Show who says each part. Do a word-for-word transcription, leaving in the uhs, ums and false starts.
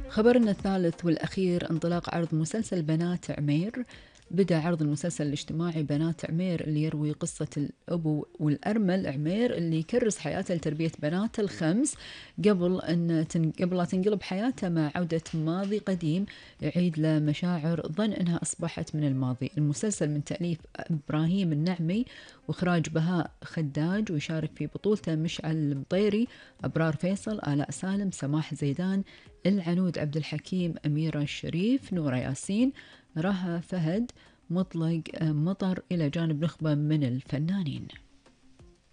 Speaker 1: خبرنا الثالث والأخير انطلاق عرض مسلسل بنات عمير. بدأ عرض المسلسل الاجتماعي بنات عمير اللي يروي قصة الأبو والأرمل عمير اللي يكرس حياته لتربية بناته الخمس قبل أن تن... قبل لا تنقلب حياته مع عودة ماضي قديم يعيد له مشاعر ظن أنها أصبحت من الماضي. المسلسل من تأليف إبراهيم النعمي وإخراج بهاء خداج، ويشارك في بطولته مشعل المطيري، أبرار فيصل، آلاء سالم، سماح زيدان، العنود عبد الحكيم، أميرة الشريف، نورة ياسين، رها فهد، مطلق مطر، إلى جانب نخبة من الفنانين.